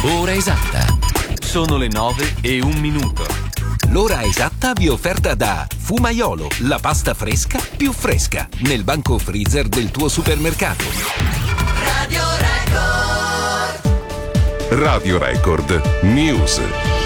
Ora esatta. Sono le 9:01. L'ora esatta vi è offerta da Fumaiolo, la pasta fresca più fresca, nel banco freezer del tuo supermercato. Radio Record. Radio Record News.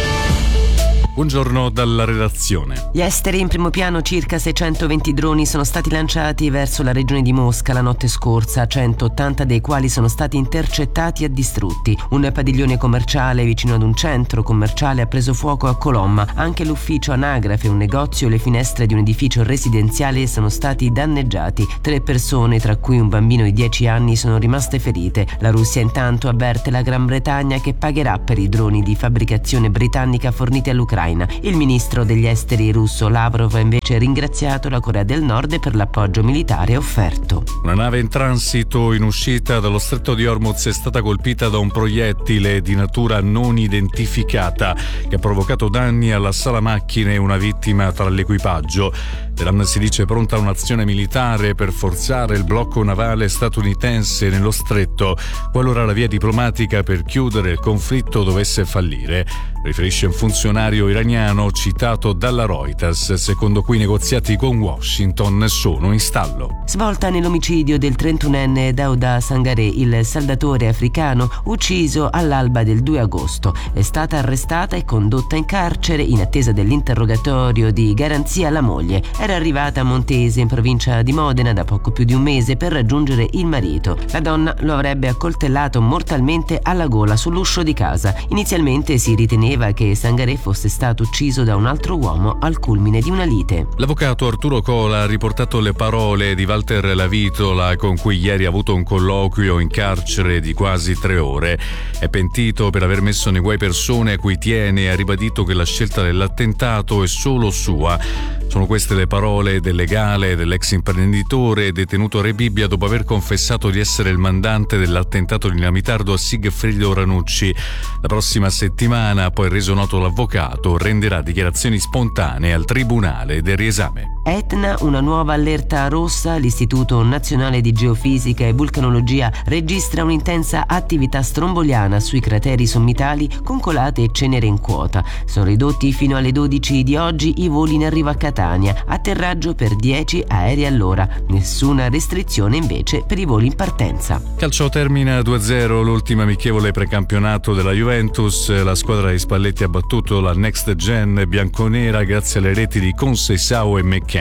Buongiorno dalla redazione. Gli esteri in primo piano, circa 620 droni sono stati lanciati verso la regione di Mosca la notte scorsa, 180 dei quali sono stati intercettati e distrutti. Un padiglione commerciale vicino ad un centro commerciale ha preso fuoco a Colomma. Anche l'ufficio anagrafe, un negozio e le finestre di un edificio residenziale sono stati danneggiati. 3 persone, tra cui un bambino di 10 anni, sono rimaste ferite. La Russia intanto avverte la Gran Bretagna che pagherà per i droni di fabbricazione britannica forniti all'Ucraina. Il ministro degli esteri russo Lavrov ha invece ringraziato la Corea del Nord per l'appoggio militare offerto. Una nave in transito in uscita dallo stretto di Hormuz è stata colpita da un proiettile di natura non identificata che ha provocato danni alla sala macchine e una vittima tra l'equipaggio. Teheran si dice pronta a un'azione militare per forzare il blocco navale statunitense nello stretto qualora la via diplomatica per chiudere il conflitto dovesse fallire, riferisce un funzionario iraniano citato dalla Reuters, secondo cui i negoziati con Washington sono in stallo. Svolta nell'omicidio del 31enne Daouda Sangaré, il saldatore africano ucciso all'alba del 2 agosto. È stata arrestata e condotta in carcere in attesa dell'interrogatorio di garanzia la moglie. Era arrivata a Montese, in provincia di Modena, da poco più di un mese per raggiungere il marito. La donna lo avrebbe accoltellato mortalmente alla gola sull'uscio di casa. Inizialmente si riteneva che Sangaré fosse stato ucciso da un altro uomo al culmine di una lite. L'avvocato Arturo Cola ha riportato le parole di Walter Lavitola, con cui ieri ha avuto un colloquio in carcere di quasi 3 ore. È pentito per aver messo nei guai persone a cui tiene e ha ribadito che la scelta dell'attentato è solo sua. Sono queste le parole del legale dell'ex imprenditore detenuto a Rebibbia dopo aver confessato di essere il mandante dell'attentato dinamitardo a Sigfrido Ranucci. La prossima settimana, ha poi reso noto l'avvocato, renderà dichiarazioni spontanee al tribunale del riesame. Etna, una nuova allerta rossa. L'Istituto Nazionale di Geofisica e Vulcanologia registra un'intensa attività stromboliana sui crateri sommitali con colate e cenere in quota. Sono ridotti fino alle 12 di oggi i voli in arrivo a Catania, atterraggio per 10 aerei all'ora. Nessuna restrizione invece per i voli in partenza. Calcio termina 2-0 l'ultima amichevole precampionato della Juventus. La squadra di Spalletti ha battuto la Next Gen bianconera grazie alle reti di Conceição e McKennie.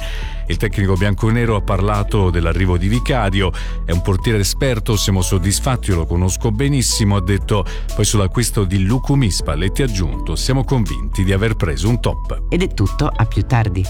Il tecnico bianconero ha parlato dell'arrivo di Vicario, è un portiere esperto, siamo soddisfatti, io lo conosco benissimo, ha detto. Poi sull'acquisto di Lucumi Spalletti ha aggiunto, siamo convinti di aver preso un top. Ed è tutto, a più tardi.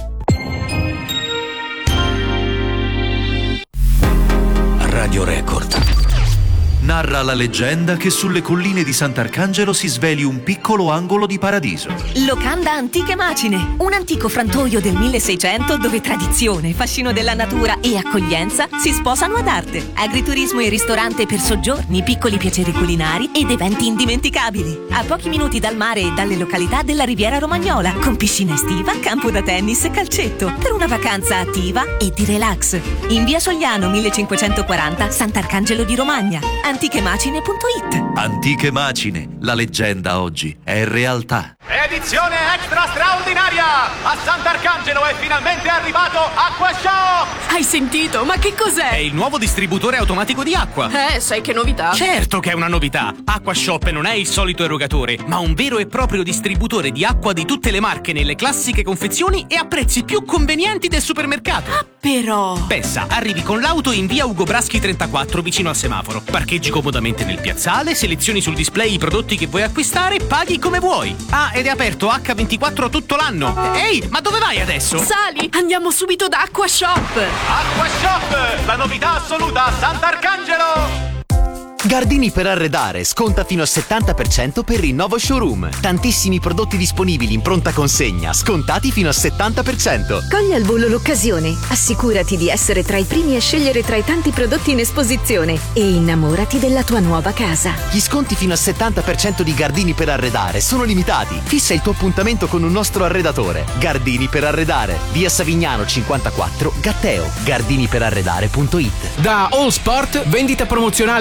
Radio Record. Narra la leggenda che sulle colline di Sant'Arcangelo si sveli un piccolo angolo di paradiso. Locanda Antiche Macine, un antico frantoio del 1600 dove tradizione, fascino della natura e accoglienza si sposano ad arte. Agriturismo e ristorante per soggiorni, piccoli piaceri culinari ed eventi indimenticabili. A pochi minuti dal mare e dalle località della Riviera Romagnola, con piscina estiva, campo da tennis e calcetto, per una vacanza attiva e di relax. In via Sogliano 1540, Sant'Arcangelo di Romagna. Antichemacine.it. Antiche Macine, la leggenda oggi è realtà. Edizione extra straordinaria! A Sant'Arcangelo è finalmente arrivato AquaShop! Hai sentito? Ma che cos'è? È il nuovo distributore automatico di acqua. Sai che novità? Certo che è una novità! AquaShop non è il solito erogatore, ma un vero e proprio distributore di acqua di tutte le marche nelle classiche confezioni e a prezzi più convenienti del supermercato. Ah, però... Pensa, arrivi con l'auto in via Ugo Braschi 34 vicino al semaforo. Parcheggi comodamente nel piazzale, selezioni sul display i prodotti che vuoi acquistare, paghi come vuoi. Ah, ed è aperto H24 tutto l'anno. Ehi, ma dove vai adesso? Sali, andiamo subito da AquaShop. AquaShop, la novità assoluta a Sant'Arcangelo! Gardini per arredare, sconta fino al 70% per il nuovo showroom. Tantissimi prodotti disponibili in pronta consegna, scontati fino al 70%. Cogli al volo l'occasione, assicurati di essere tra i primi a scegliere tra i tanti prodotti in esposizione e innamorati della tua nuova casa. Gli sconti fino al 70% di Gardini per arredare sono limitati. Fissa il tuo appuntamento con un nostro arredatore. Gardini per arredare, via Savignano 54, Gatteo. Gardiniperarredare.it. Da All Sport, vendita promozionale con sconti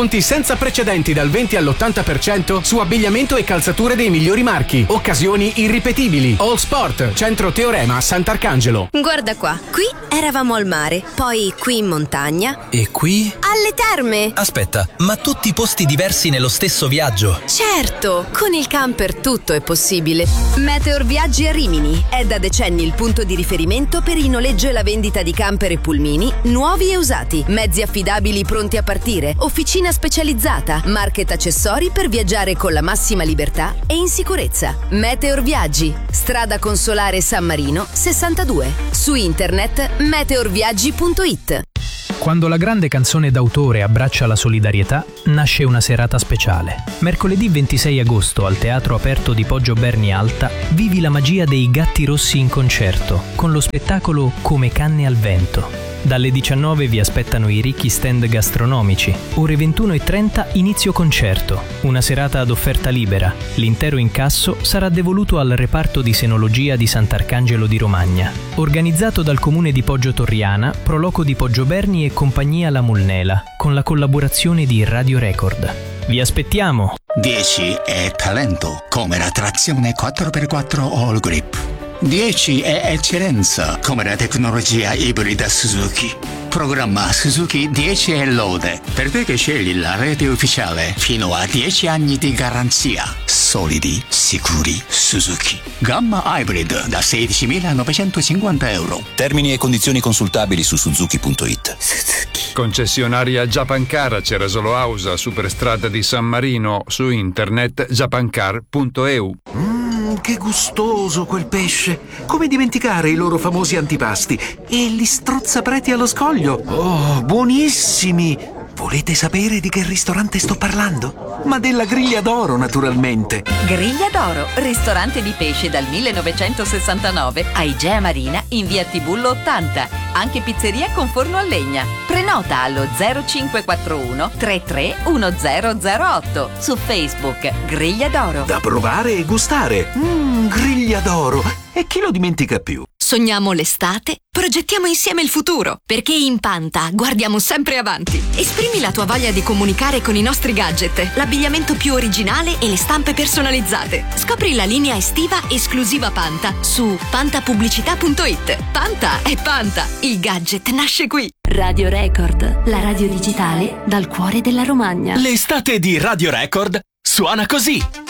sconti senza precedenti dal 20 all'80% su abbigliamento e calzature dei migliori marchi. Occasioni irripetibili. All Sport, Centro Teorema, Sant'Arcangelo. Guarda qua, qui eravamo al mare, poi qui in montagna. E qui? Alle terme! Aspetta, ma tutti posti diversi nello stesso viaggio? Certo, con il camper tutto è possibile. Meteor Viaggi a Rimini è da decenni il punto di riferimento per il noleggio e la vendita di camper e pulmini, nuovi e usati, mezzi affidabili pronti a partire, officina specializzata, market accessori per viaggiare con la massima libertà e in sicurezza. Meteor Viaggi, strada Consolare San Marino 62, su internet meteorviaggi.it. Quando la grande canzone d'autore abbraccia la solidarietà, nasce una serata speciale. Mercoledì 26 agosto al Teatro Aperto di Poggio Berni Alta vivi la magia dei Gatti Rossi in concerto, con lo spettacolo Come canne al vento. Dalle 19 vi aspettano i ricchi stand gastronomici. Ore 21:30 inizio concerto. Una serata ad offerta libera. L'intero incasso sarà devoluto al reparto di senologia di Sant'Arcangelo di Romagna. Organizzato dal comune di Poggio Torriana, Proloco di Poggio Berni e compagnia La Mulnela, con la collaborazione di Radio Record. Vi aspettiamo! 10 è talento, come la trazione 4x4 All Grip. 10 è eccellenza, come la tecnologia ibrida Suzuki. Programma Suzuki 10 è lode, per te che scegli la rete ufficiale, fino a 10 anni di garanzia. Solidi, sicuri, Suzuki. Gamma hybrid da 16.950 euro. Termini e condizioni consultabili su suzuki.it. Concessionaria Japancar, Cerasolo Ausa, Superstrada di San Marino, su internet japancar.eu. Che gustoso quel pesce! Come dimenticare i loro famosi antipasti? E gli strozzapreti allo scoglio! Oh, buonissimi! Volete sapere di che ristorante sto parlando? Ma della Griglia d'Oro, naturalmente! Griglia d'Oro, ristorante di pesce dal 1969 a Igea Marina in via Tibullo 80. Anche pizzeria con forno a legna. Prenota allo 0541 331008. Su Facebook Griglia d'Oro. Da provare e gustare! Griglia d'Oro! E chi lo dimentica più? Sogniamo l'estate? Progettiamo insieme il futuro, perché in Panta guardiamo sempre avanti. Esprimi la tua voglia di comunicare con i nostri gadget, l'abbigliamento più originale e le stampe personalizzate. Scopri la linea estiva esclusiva Panta su pantapubblicità.it. Panta è Panta, il gadget nasce qui. Radio Record, la radio digitale dal cuore della Romagna. L'estate di Radio Record suona così.